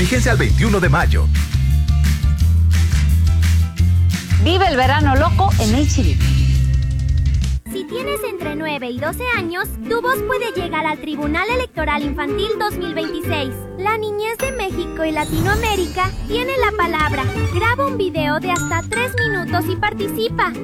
Vigencia al 21 de mayo. Vive el verano loco en H-E-B. Si tienes entre 9 y 12 años, tu voz puede llegar al Tribunal Electoral Infantil 2026. La niñez de México y Latinoamérica tiene la palabra. Graba un video de hasta 3 minutos y participa.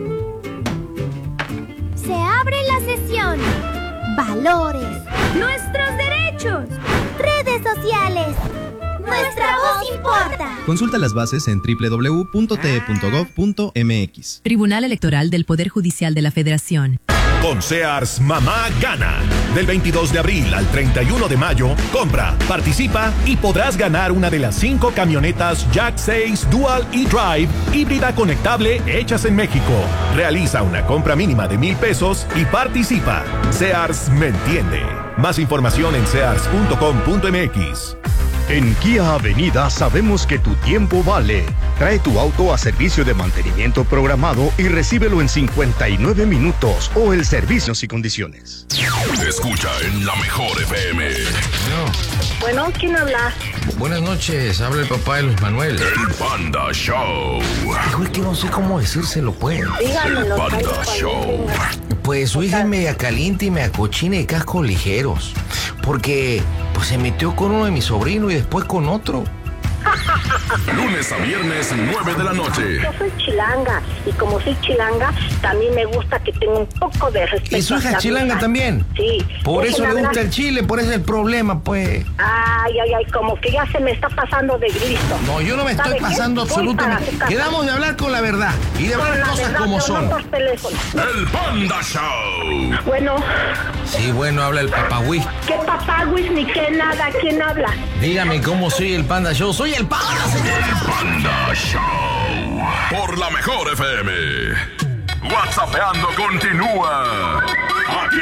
Se abre la sesión. Valores. Nuestros derechos. Redes sociales. Nuestra voz importa. Consulta las bases en www.te.gov.mx. Tribunal Electoral del Poder Judicial de la Federación. Con Sears, mamá gana. Del 22 de abril al 31 de mayo, compra, participa y podrás ganar una de las 5 camionetas Jack 6 Dual e-Drive híbrida conectable hechas en México. Realiza una compra mínima de $1,000 y participa. Sears me entiende. Más información en sears.com.mx. En Kia Avenida sabemos que tu tiempo vale. Trae tu auto a servicio de mantenimiento programado y recíbelo en 59 minutos o el servicio y condiciones. Escucha en la mejor FM. Bueno, ¿quién habla? Buenas noches, habla el papá de Luis Manuel. El Panda Show. Hijo, es que no sé cómo decírselo, pues. Dígamelo. El Panda Show. Pues su hija es media caliente y media cochina y cascos ligeros. Porque pues se metió con uno de mis sobrinos y después con otro. Lunes a viernes, 9 de la noche. Yo soy chilanga y como soy chilanga, también me gusta que tenga un poco de respeto. ¿Y su hija es chilanga también? Sí. Por eso le gusta el chile, por eso es el problema, pues. Ay, como que ya se me está pasando de Cristo. No, yo no me estoy pasando absolutamente. Quedamos de hablar con la verdad y de hablar cosas como son. El Panda Show. Bueno. Sí, bueno, habla el papagüis. ¿Qué papagüis ni qué nada? ¿Quién habla? Dígame cómo soy el Panda Show. Soy el Panda, señor. El Panda Show. Por la mejor FM. WhatsAppeando continúa. Aquí